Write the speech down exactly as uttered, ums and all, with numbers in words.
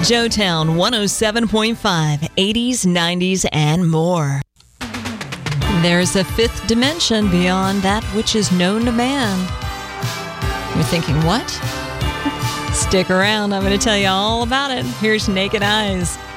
Joetown one oh seven point five, eighties, nineties, and more. There's a fifth dimension beyond that which is known to man. You're thinking, what? Stick around. I'm going to tell you all about it. Here's Naked Eyes.